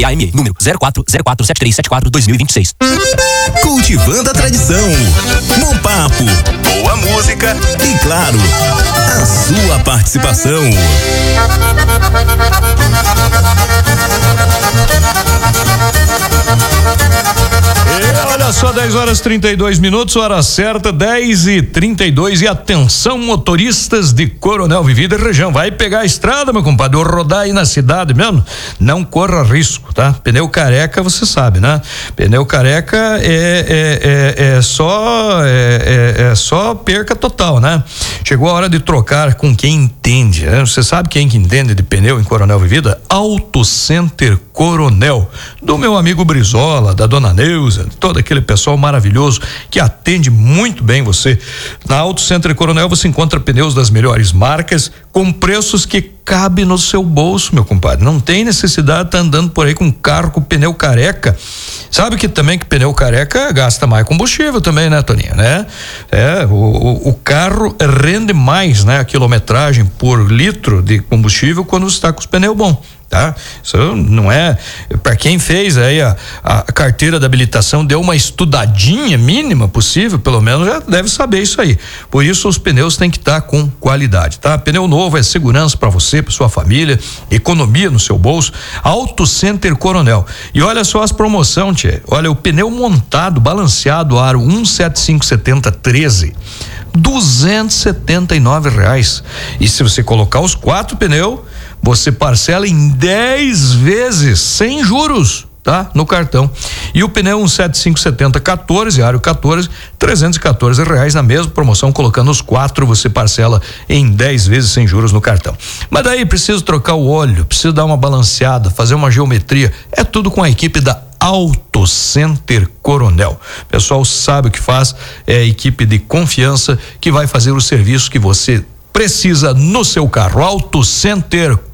AME, número 04047374-2026. Cultivando a tradição, bom papo, boa música e, claro, a sua participação. Olha só, 10h32, hora certa, 10h32. E atenção, motoristas de Coronel Vivida e região, vai pegar a estrada, meu compadre, ou rodar aí na cidade mesmo, não corra risco, tá? Pneu careca, você sabe, né? Pneu careca é só perca total, né? Chegou a hora de trocar com quem entende, né? Você sabe quem que entende de pneu em Coronel Vivida? Auto Center Coronel, do meu amigo Brizola, da dona Neuza, todo aquele pessoal maravilhoso que atende muito bem você. Na Auto Center Coronel você encontra pneus das melhores marcas com preços que cabem no seu bolso, meu compadre. Não tem necessidade de estar andando por aí com um carro com pneu careca. Sabe que também que pneu careca gasta mais combustível também, né, Toninho, né? O carro rende mais, né, a quilometragem por litro de combustível quando você está com os pneus bons. Tá? Isso não é para quem fez aí a carteira de habilitação, deu uma estudadinha mínima possível, pelo menos já deve saber isso aí. Por isso os pneus têm que estar com qualidade, tá? Pneu novo é segurança para você, para sua família, economia no seu bolso. Auto Center Coronel. E olha só as promoções, tchê. Olha, o pneu montado, balanceado, aro 175/70/13, R$279. E se você colocar os 4 pneus, você parcela em 10 vezes sem juros, tá? No cartão. E o pneu 175/70/14, aro 14, R$314 na mesma promoção. Colocando os 4, você parcela em 10 vezes sem juros no cartão. Mas daí preciso trocar o óleo, preciso dar uma balanceada, fazer uma geometria. É tudo com a equipe da Auto Center Coronel. O pessoal sabe o que faz, é a equipe de confiança que vai fazer o serviço que você precisa no seu carro. Auto Center